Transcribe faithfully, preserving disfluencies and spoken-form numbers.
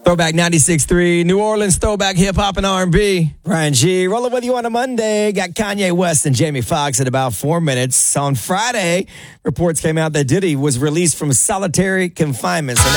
Throwback ninety-six point three, New Orleans throwback hip hop and R and B. Ryan G, rolling with you on a Monday. Got Kanye West and Jamie Foxx in about four minutes. On Friday, reports came out that Diddy was released from solitary confinement. So now